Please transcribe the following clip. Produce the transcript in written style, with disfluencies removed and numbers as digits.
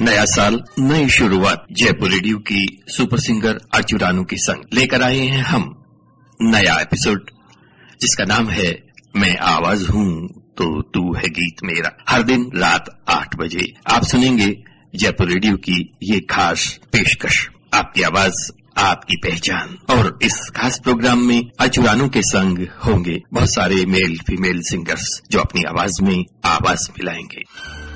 नया साल, नई शुरुआत। जयपुर रेडियो की सुपर सिंगर अर्चू रानू के संग लेकर आए हैं हम नया एपिसोड, जिसका नाम है मैं आवाज हूँ तो तू है गीत मेरा। हर दिन रात 8 बजे आप सुनेंगे जयपुर रेडियो की ये खास पेशकश। आपकी आवाज, आपकी पहचान। और इस खास प्रोग्राम में अर्चू रानू के संग होंगे बहुत सारे मेल फीमेल सिंगर्स जो अपनी आवाज में आवाज मिलाएंगे।